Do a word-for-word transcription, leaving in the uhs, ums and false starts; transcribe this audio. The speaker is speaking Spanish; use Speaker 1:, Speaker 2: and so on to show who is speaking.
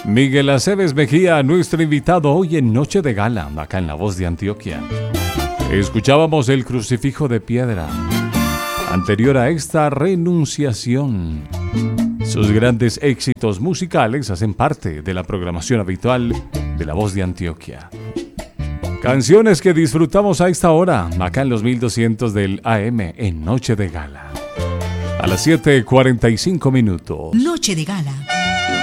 Speaker 1: Miguel Aceves Mejía, nuestro invitado hoy en Noche de Gala, acá en La Voz de Antioquia. Escuchábamos El Crucifijo de Piedra. Anterior a esta, Renunciación. Sus grandes éxitos musicales hacen parte de la programación habitual de La Voz de Antioquia. Canciones que disfrutamos a esta hora, acá en los mil doscientos del A M en Noche de Gala. A las siete cuarenta y cinco minutos.
Speaker 2: Noche de Gala.